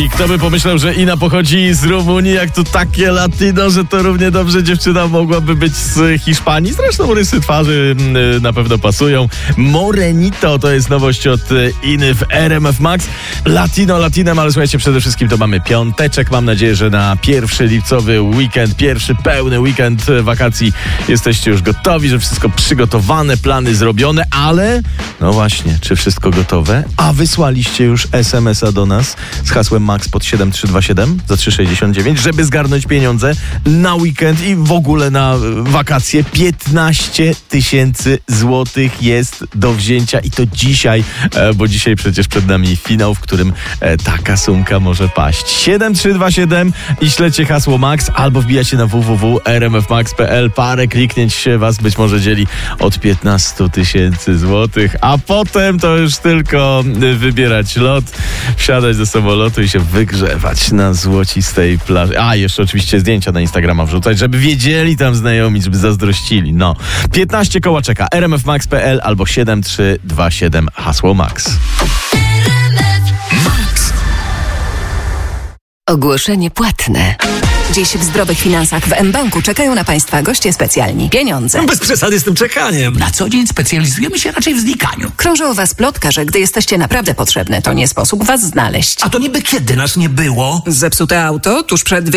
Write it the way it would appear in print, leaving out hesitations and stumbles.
I kto by pomyślał, że Ina pochodzi z Rumunii, jak tu takie latino, że to równie dobrze dziewczyna mogłaby być z Hiszpanii. Zresztą rysy twarzy na pewno pasują. Morenito to jest nowość od Iny w RMF Max. Latinem, ale słuchajcie, przede wszystkim to mamy piąteczek. Mam nadzieję, że na pierwszy lipcowy weekend, pierwszy pełny weekend wakacji jesteście już gotowi, że wszystko przygotowane, plany zrobione, ale no właśnie, czy wszystko gotowe? A wysłaliście już SMS-a do nas z hasłem MAX pod 7327 za 3,69, żeby zgarnąć pieniądze na weekend i w ogóle na wakacje. 15 000 złotych jest do wzięcia i to dzisiaj, bo dzisiaj przecież przed nami finał, w którym taka sumka może paść. 7327 i śledźcie hasło MAX albo wbijacie na www.rmfmax.pl. Parę kliknięć się was być może dzieli od 15 000 złotych, a potem to już tylko wybierać lot, wsiadać do samolotu i się wygrzewać na złocistej plaży. A, jeszcze oczywiście zdjęcia na Instagrama wrzucać, żeby wiedzieli tam znajomi, żeby zazdrościli. No, 15 koła czeka. rmfmax.pl albo 7327 hasło MAX. Ogłoszenie płatne. Dziś w Zdrowych Finansach w mBanku czekają na Państwa goście specjalni. Pieniądze. Bez przesady z tym czekaniem. Na co dzień specjalizujemy się raczej w znikaniu. Krąży o Was plotka, że gdy jesteście naprawdę potrzebne, to nie sposób Was znaleźć. A to niby kiedy nas nie było? Zepsute auto tuż przed